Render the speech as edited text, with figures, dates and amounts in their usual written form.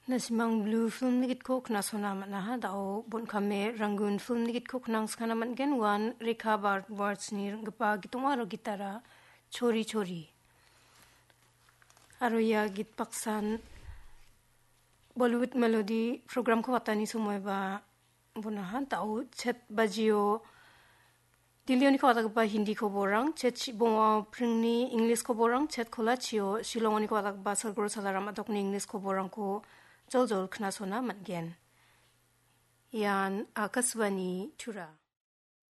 Nasimang blue film nigit ko kna sona matna ha dao bon kame rangun film nigit ko knang skana man gen wan Rekha words ni gapa gitunga ro gitara chori chori aro ya git paksan Bollywood melody program ko watani sumoy ba bona ha dao chet bajio Dilioni ko watak ba Hindi ko borang chet bonga pringni English ko borang chet kola chio Shillongoni ko watak ba sargoro salaram atok ni English ko borang ko jol kna sona man gen yan akaswani chura